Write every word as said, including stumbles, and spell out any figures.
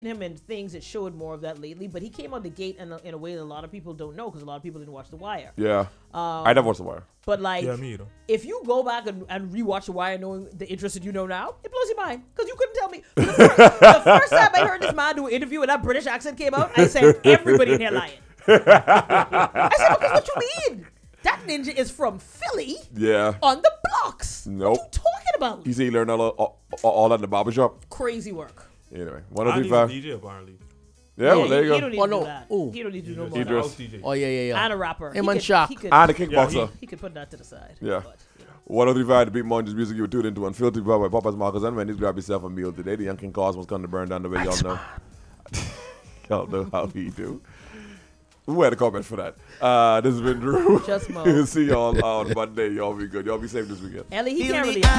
him and things that showed more of that lately, but he came out the gate in a, in a way that a lot of people don't know because a lot of people didn't watch The Wire. Yeah. Um, I never watched The Wire. But like, Yeah, me either. if you go back and, and rewatch The Wire knowing the interest that you know now, it blows your mind because you couldn't tell me. The first, the first time I heard this man do an interview and that British accent came out, I said, everybody in here lying. I said, because what you mean? That ninja is from Philly Yeah. on the blocks. Nope. What you talking about? He said he learned all, all, all that in the barbershop. Crazy work. Anyway, one I of need three a five. D J apparently. Yeah, well, he, there you he go. don't need Oh, to no. do that. Ooh. He don't need to do no more. Idris. of that. House D J. Oh yeah, yeah, yeah. And a rapper. Him He and could- Shaq. He could, And the kickboxer. Yeah, Yeah, he could put that to the side. Yeah. But, you know. one of three five, the Big Munchies music you were tuned into Unfiltered by Papa's Marcus and Wendy's. Grab yourself a meal today. The Young King Cosmos coming to burn down the way y'all know. Y'all know how he do. Who had a comment for that? Uh, this has been Drew. Just Mo. See y'all on Monday. Y'all be good. Y'all be safe this weekend. Ellie, he Feel can't the really.